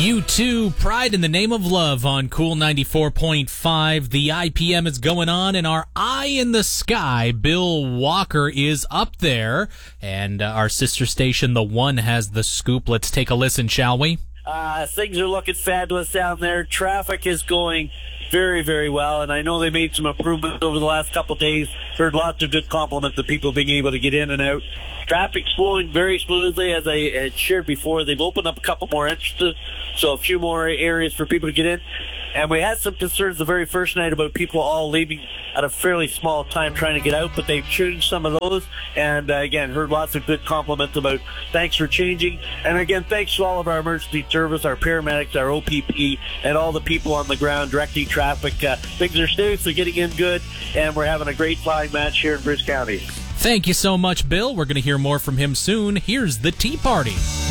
U2, Pride in the Name of Love on Cool 94.5. The IPM is going on, and our eye in the sky, Bill Walker, is up there. And our sister station, The One, has the scoop. Let's take a listen, shall we? Things are looking fabulous down there. Traffic is going very, very well, and I know they made some improvements over the last couple of days. Heard lots of good compliments of people being able to get in and out. Traffic's flowing very smoothly, as I had shared before. They've opened up a couple more entrances, so a few more areas for people to get in. And we had some concerns the very first night about people all leaving at a fairly small time trying to get out, but they've changed some of those. And again, heard lots of good compliments about thanks for changing. And again, thanks to all of our emergency service, our paramedics, our OPP, and all the people on the ground directing traffic. Things are seriously getting in good, and we're having a great flying match here in Bruce County. Thank you so much, Bill. We're going to hear more from him soon. Here's the Tea Party.